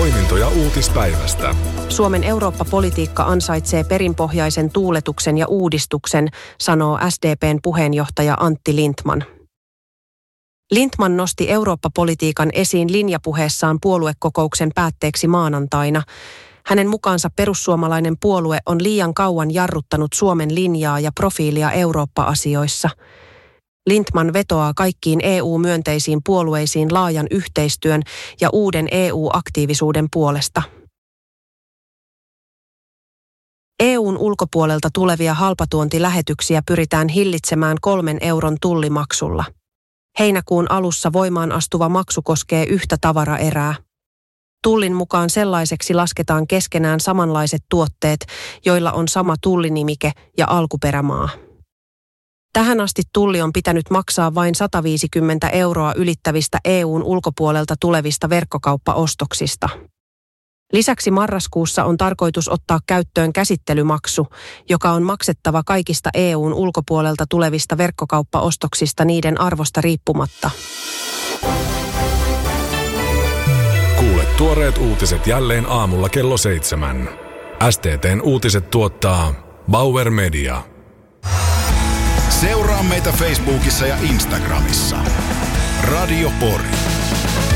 Poimintoja uutispäivästä. Suomen Eurooppa-politiikka ansaitsee perinpohjaisen tuuletuksen ja uudistuksen, sanoo SDP:n puheenjohtaja Antti Lindtman. Lindtman nosti Eurooppa-politiikan esiin linjapuheessaan puoluekokouksen päätteeksi maanantaina. Hänen mukaansa perussuomalainen puolue on liian kauan jarruttanut Suomen linjaa ja profiilia Eurooppa-asioissa. Lindtman vetoaa kaikkiin EU-myönteisiin puolueisiin laajan yhteistyön ja uuden EU-aktiivisuuden puolesta. EUn ulkopuolelta tulevia halpatuontilähetyksiä pyritään hillitsemään 3 euron tullimaksulla. Heinäkuun alussa voimaan astuva maksu koskee yhtä tavaraerää. Tullin mukaan sellaiseksi lasketaan keskenään samanlaiset tuotteet, joilla on sama tullinimike ja alkuperämaa. Tähän asti tulli on pitänyt maksaa vain 150 euroa ylittävistä EUn ulkopuolelta tulevista verkkokauppaostoksista. Lisäksi marraskuussa on tarkoitus ottaa käyttöön käsittelymaksu, joka on maksettava kaikista EUn ulkopuolelta tulevista verkkokauppaostoksista niiden arvosta riippumatta. Kuule tuoreet uutiset jälleen aamulla kello 7. STT:n uutiset tuottaa Bauer Media. Seuraa meitä Facebookissa ja Instagramissa. Radio Pori.